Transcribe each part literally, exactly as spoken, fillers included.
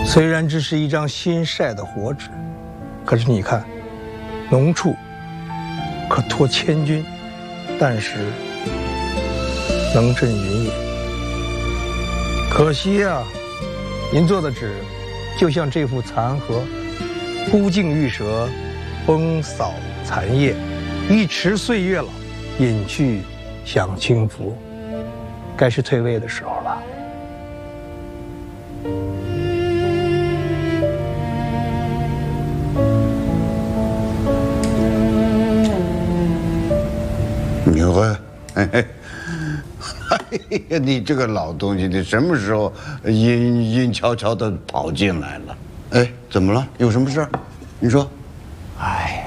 虽然这是一张新晒的活纸，可是你看，浓处可托千钧，但是能震云也。可惜呀，您做的纸就像这副残荷，孤茎玉折，风扫残叶，一池岁月老，隐去享清福。该是退位的时候了。 你会，嘿嘿，哎呀，你这个老东西，你什么时候阴阴悄悄的跑进来了？哎，怎么了？有什么事？你说。哎，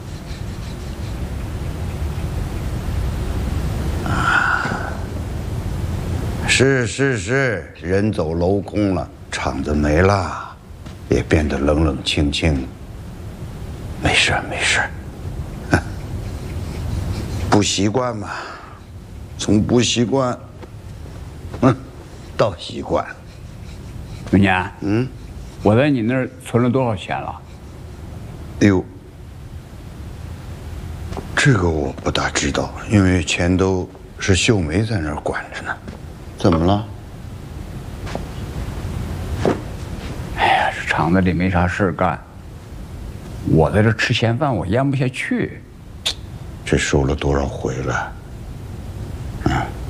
啊，是是是，人走楼空了，场子没了，也变得冷冷清清。没事没事。不习惯嘛，从不习惯，嗯，到习惯。 永年，嗯，我在你那儿存了多少钱了？ 哎呦，这个我不大知道，因为钱都是秀梅在那儿管着呢。怎么了？ 哎呀，这厂子里没啥事干，我在这吃闲饭，我咽不下去。 这说了多少回了？嗯，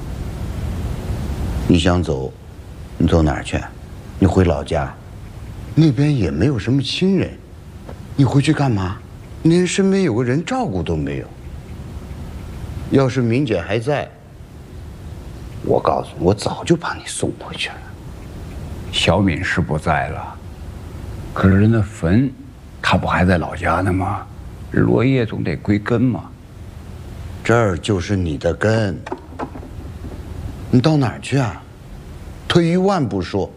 你想走，你走哪儿去？你回老家，那边也没有什么亲人，你回去干嘛？连身边有个人照顾都没有。要是明姐还在，我告诉你，我早就把你送回去了。 小敏是不在了，可是人的坟，她不还在老家呢吗？落叶总得归根嘛。 这儿就是你的根，你到哪儿去啊？退一万步说，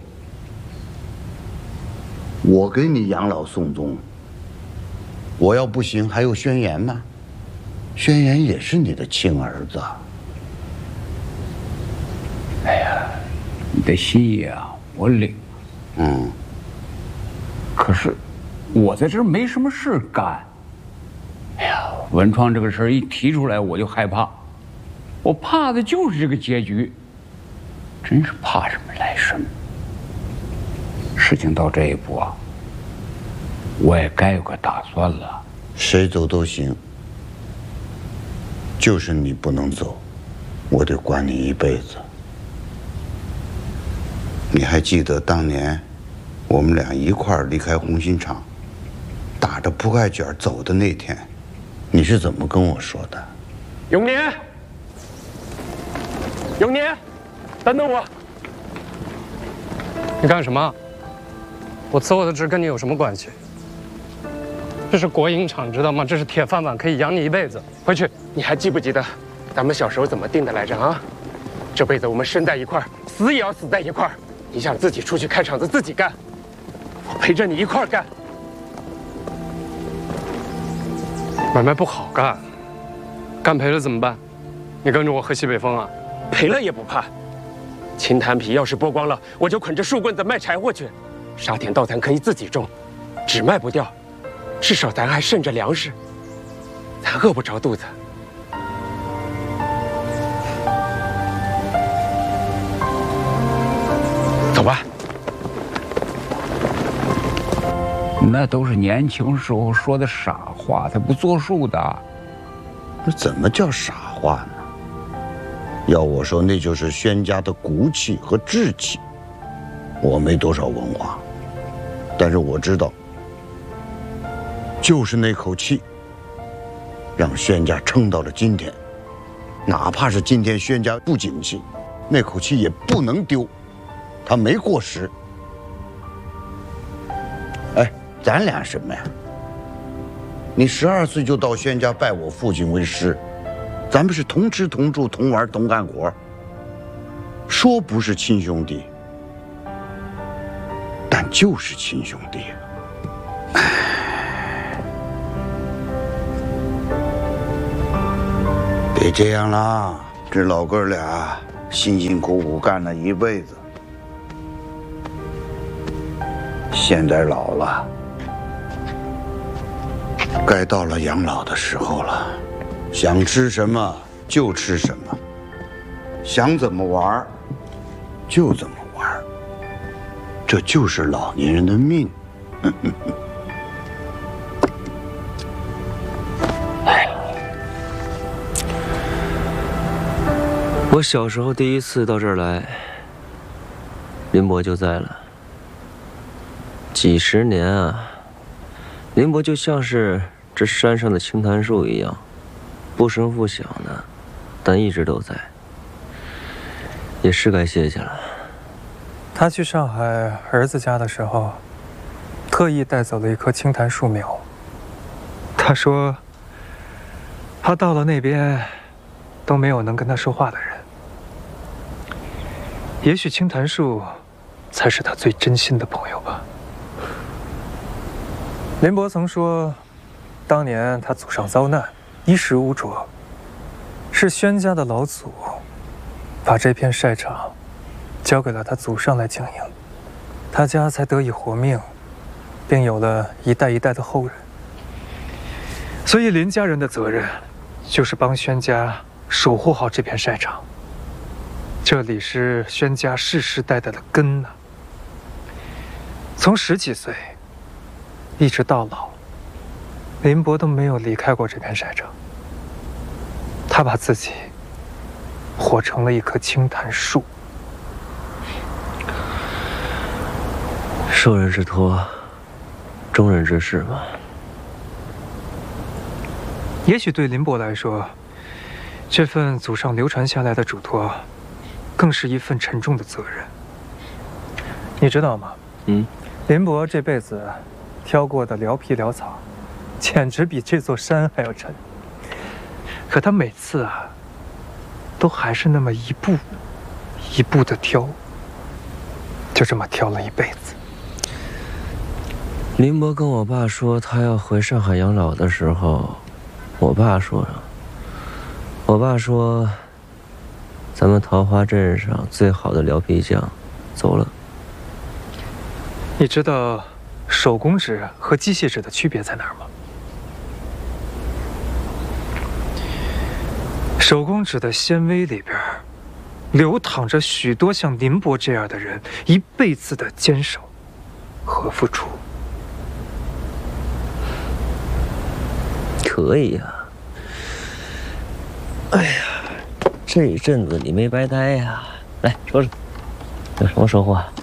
我给你养老送终，我要不行，还有宣言吗？宣言也是你的亲儿子。 哎呀，你的心意啊，我领。 嗯。 可是，我在这儿没什么事干。哎呀，文创这个事儿一提出来，我就害怕。我怕的就是这个结局。真是怕什么来什么。事情到这一步啊，我也该有个打算了。 谁走都行，就是你不能走，我得管你一辈子。你还记得当年我们俩一块儿离开红星厂，打着铺盖卷走的那天，你是怎么跟我说的？ 永年，永年，等等我！你干什么？我伺候的纸跟你有什么关系？这是国营厂，知道吗？这是铁饭碗，可以养你一辈子。回去。你还记不记得咱们小时候怎么定的来着啊？这辈子我们生在一块儿，死也要死在一块儿。你想自己出去开厂子自己干，我陪着你一块儿干。买卖不好干，干赔了怎么办？你跟着我喝西北风啊？赔了也不怕。青檀皮要是剥光了，我就捆着树棍子卖柴火去。沙田稻蚕可以自己种，纸卖不掉，至少咱还剩着粮食，咱饿不着肚子。走吧。 那都是年轻时候说的傻话，他不作数的。 那怎么叫傻话呢？要我说，那就是宣家的骨气和志气。我没多少文化，但是我知道，就是那口气，让宣家撑到了今天。哪怕是今天宣家不景气，那口气也不能丢，他没过时。哎，咱俩什么呀？你十二岁就到宣家拜我父亲为师，咱们是同吃同住同玩同干活，说不是亲兄弟，但就是亲兄弟。唉，别这样啦，这老哥俩辛辛苦苦干了一辈子， 现在老了，该到了养老的时候了，想吃什么就吃什么，想怎么玩就怎么玩，这就是老年人的命。 我小时候第一次到这儿来，林伯就在了。几十年啊，林伯就像是这山上的青檀树一样，不声不响的，但一直都在。也是该谢谢了。 他去上海儿子家的时候，特意带走了一棵青檀树苗。他说，他到了那边，都没有能跟他说话的人。也许青檀树，才是他最真心的朋友吧。林伯曾说，当年他祖上遭难，衣食无着，是宣家的老祖，把这片晒场交给了他祖上来经营，他家才得以活命，并有了一代一代的后人。所以林家人的责任，就是帮宣家守护好这片晒场。这里是宣家世世代代的根呐。从十几岁一直到老，林伯都没有离开过这片晒场。他把自己活成了一棵青檀树。 受人之托，忠人之事嘛。 也许对林伯来说，这份祖上流传下来的嘱托，更是一份沉重的责任。你知道吗？ 嗯， 林伯这辈子挑过的辽皮辽草，简直比这座山还要沉。可他每次啊，都还是那么一步一步的挑，就这么挑了一辈子。 林伯跟我爸说他要回上海养老的时候，我爸说了，我爸说，咱们桃花镇上最好的辽皮匠走了。 你知道手工纸和机械纸的区别在哪儿吗？手工纸的纤维里边，流淌着许多像林伯这样的人一辈子的坚守和付出。 可以呀、啊。哎呀，这一阵子你没白待呀。来说说，有什么收获啊？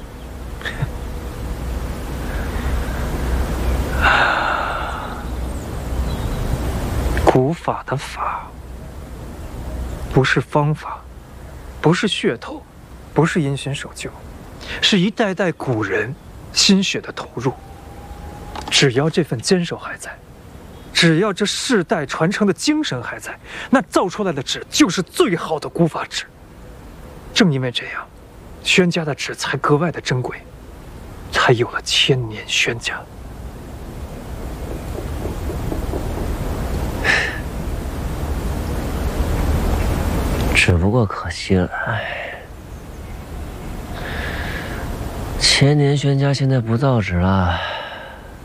古法的法，不是方法，不是噱头，不是因循守旧，是一代代古人心血的投入。只要这份坚守还在，只要这世代传承的精神还在，那造出来的纸就是最好的古法纸。正因为这样，宣家的纸才格外的珍贵，才有了千年宣家。 只不过可惜了，哎，千年宣家现在不造纸了。